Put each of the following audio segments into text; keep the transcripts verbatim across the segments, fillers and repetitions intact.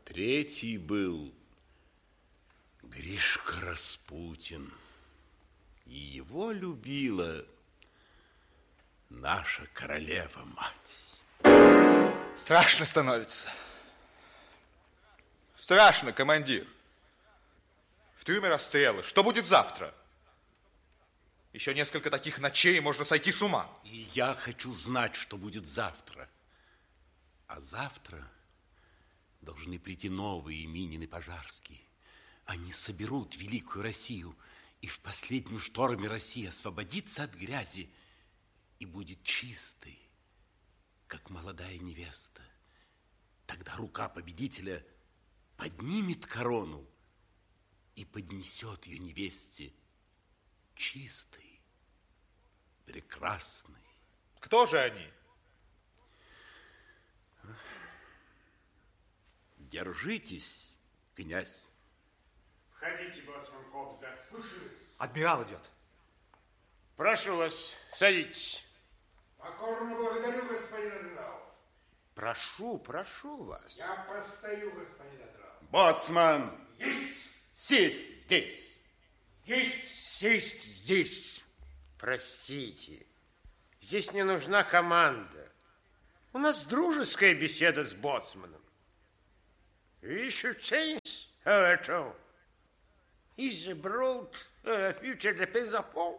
Третий был Гришка Распутин. И его любила наша королева-мать. Страшно становится. Страшно, командир. В трюме расстрелы. Что будет завтра? Еще несколько таких ночей, и можно сойти с ума. И я хочу знать, что будет завтра. А завтра должны прийти новые Минин и Пожарский. Они соберут великую Россию, и в последнем шторме Россия освободится от грязи и будет чистой, как молодая невеста. Тогда рука победителя поднимет корону и поднесет ее невесте чистой, прекрасной. Кто же они? Держитесь, князь. Входите, боцман Кобза. Слушаюсь. Адмирал идет. Прошу вас, садитесь. Покорно благодарю, господин адмирал. Прошу, прошу вас. Я постою, господин адмирал. Боцман! Есть! Сесть здесь! Есть сесть здесь. Простите, здесь не нужна команда. У нас дружеская беседа с боцманом. We should change our tone. Is the broad uh, future depends upon.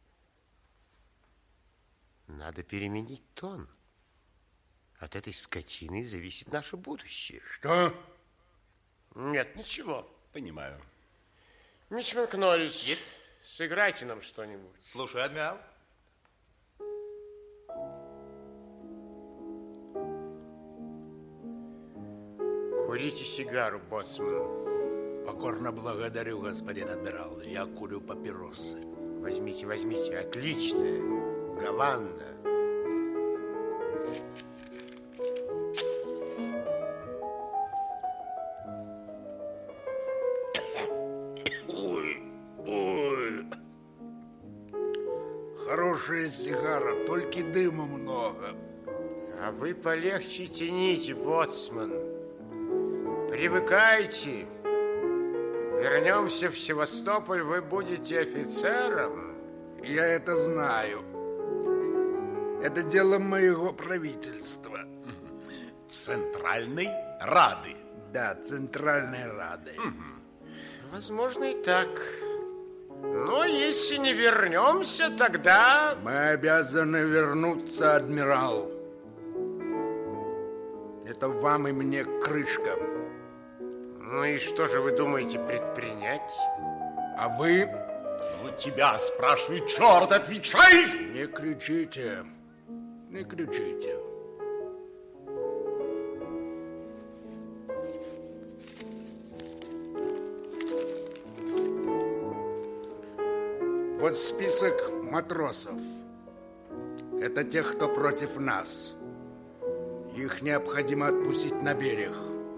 Надо переменить тон. От этой скотины зависит наше будущее. Что? Нет, ничего. Понимаю. Мичман Норрис. Есть? Сыграйте нам что-нибудь. Слушаю, адмирал. Курите сигару, боцман. Покорно благодарю, господин адмирал. Я курю папиросы. Возьмите, возьмите. Отличная. Гаванна. Ой, ой. Хорошая сигара, только дыма много. А вы полегче тяните, боцман. Привыкайте. Вернемся в Севастополь, вы будете офицером. Я это знаю. Это дело моего правительства. Центральной Рады. Да, Центральной Рады. Возможно, и так. Но если не вернемся, тогда... Мы обязаны вернуться, адмирал. Это вам и мне крышка. Ну и что же вы думаете предпринять? А вы... Ну, тебя спрашивает, черт, отвечай! Не кричите, не кричите. Вот список матросов. Это тех, кто против нас. Их необходимо отпустить на берег.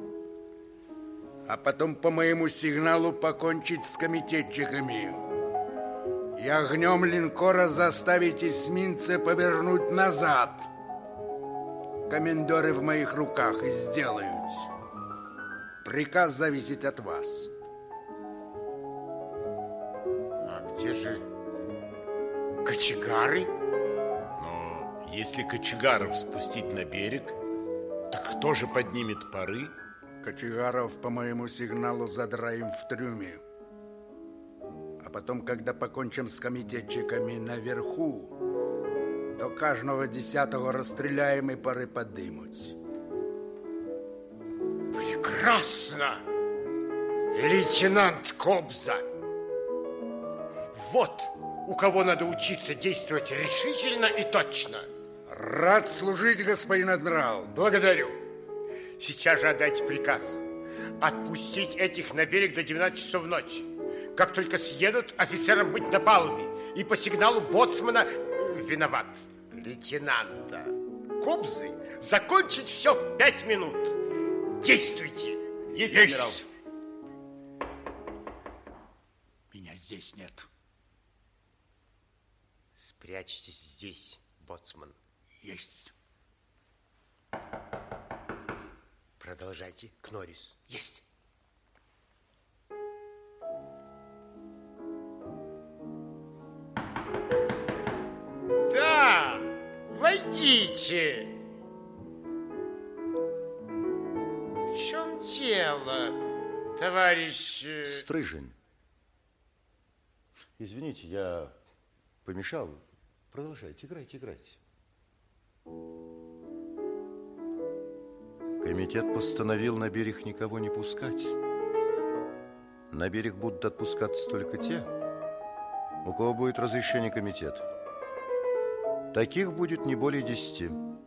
А потом по моему сигналу покончить с комитетчиками. И огнем линкора заставить эсминца повернуть назад. Комендоры в моих руках и сделают. Приказ зависит от вас. А где же кочегары? Но если кочегаров спустить на берег, так кто же поднимет пары? Кочегаров по моему сигналу задраем в трюме. А потом, когда покончим с комитетчиками наверху, то каждого десятого расстреляем и пары подымут. Прекрасно! Лейтенант Кобза! Вот у кого надо учиться действовать решительно и точно. Рад служить, господин адмирал. Благодарю. Сейчас же отдайте приказ отпустить этих на берег до двенадцати часов ночи. Как только съедут, офицерам быть на палубе. И по сигналу боцмана э, виноват. Лейтенанта Кобзы закончить все в пять минут. Действуйте. Есть, Есть. адмирал. Меня здесь нет. Спрячьтесь здесь, боцман. Есть. Продолжайте, Кнорис. Есть. Да, войдите. В чем дело, товарищ... Стрыжень. Извините, я помешал. Продолжайте, играйте, играйте. Комитет постановил на берег никого не пускать. На берег будут отпускаться только те, у кого будет разрешение комитета. Таких будет не более десяти.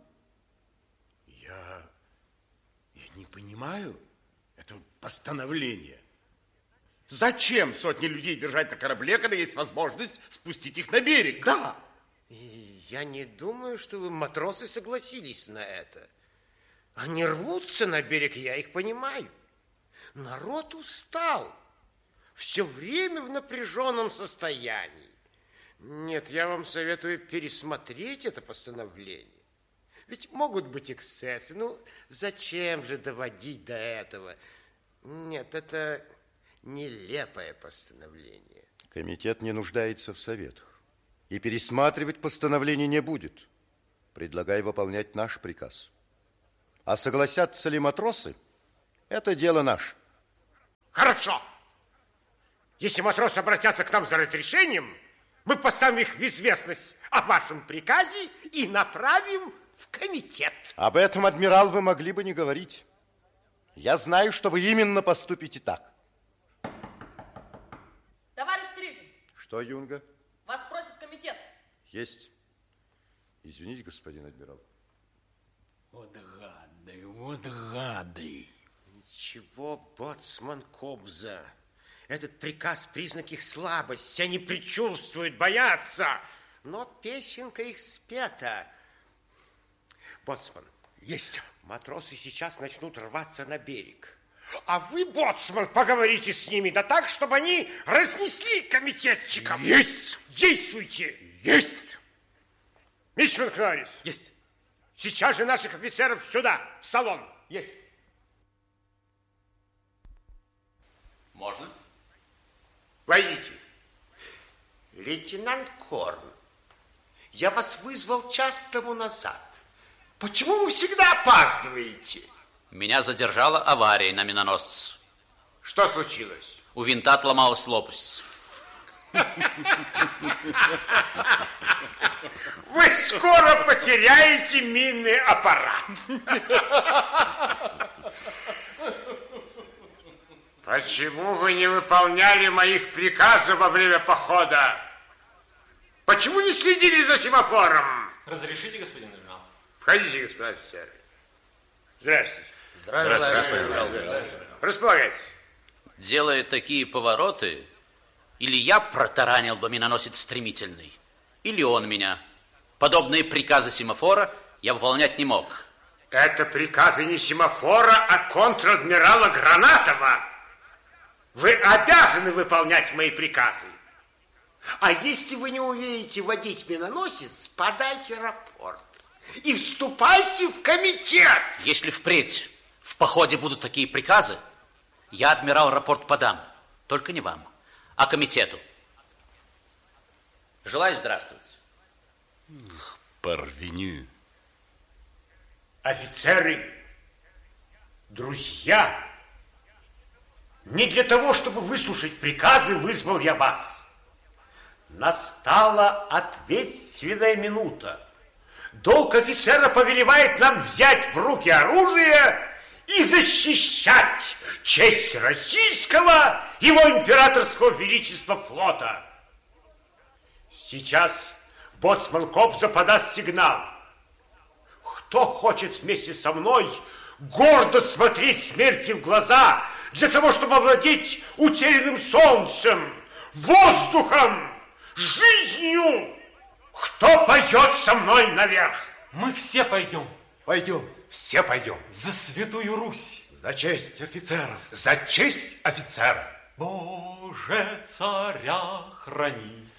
Я, я не понимаю это постановление. Зачем сотни людей держать на корабле, когда есть возможность спустить их на берег? Да. И я не думаю, что вы, матросы, согласились на это. Они рвутся на берег, я их понимаю. Народ устал. Все время в напряженном состоянии. Нет, я вам советую пересмотреть это постановление. Ведь могут быть эксцессы. Ну, зачем же доводить до этого? Нет, это нелепое постановление. Комитет не нуждается в советах. И пересматривать постановление не будет. Предлагаю выполнять наш приказ. А согласятся ли матросы, это дело наше. Хорошо. Если матросы обратятся к нам за разрешением, мы поставим их в известность о вашем приказе и направим в комитет. Об этом, адмирал, вы могли бы не говорить. Я знаю, что вы именно поступите так. Товарищ Стрижень. Что, Юнга? Вас просит комитет. Есть. Извините, господин адмирал. Вот гады, вот гады. Ничего, боцман Кобза. Этот приказ – признак их слабости. Они предчувствуют, боятся. Но песенка их спета. Боцман. Есть. Матросы сейчас начнут рваться на берег. А вы, боцман, поговорите с ними, да так, чтобы они разнесли комитетчикам. Есть. Действуйте. Есть. Мичман Кнорис. Есть. Сейчас же наших офицеров сюда, в салон. Есть. Можно? Войдите. Лейтенант Корн, я вас вызвал час тому назад. Почему вы всегда опаздываете? Меня задержала авария на миноносце. Что случилось? У винта отломалась лопасть. Вы скоро потеряете минный аппарат. Почему вы не выполняли моих приказов во время похода? Почему не следили за семафором? Разрешите, господин адмирал? Входите, господа офицеры. Здравствуйте. Здравствуйте, Здравствуйте. Располагайтесь. Делая такие повороты, или я протаранил бы миноносец стремительный, или он меня. Подобные приказы семафора я выполнять не мог. Это приказы не семафора, а контр-адмирала Гранатова. Вы обязаны выполнять мои приказы. А если вы не умеете водить миноносец, подайте рапорт и вступайте в комитет. Если впредь в походе будут такие приказы, я, адмирал, рапорт подам. Только не вам, а комитету. Желаю здравствовать. Парвеню. Офицеры, друзья, не для того, чтобы выслушать приказы, вызвал я вас. Настала ответственная минута. Долг офицера повелевает нам взять в руки оружие и защищать честь российского, его императорского величества флота. Сейчас боцман Кобза подаст сигнал. Кто хочет вместе со мной гордо смотреть смерти в глаза для того, чтобы овладеть утерянным солнцем, воздухом, жизнью? Кто пойдет со мной наверх? Мы все пойдем. Пойдем. Все пойдем. За Святую Русь. За честь офицеров. За честь офицера. Боже, царя храни.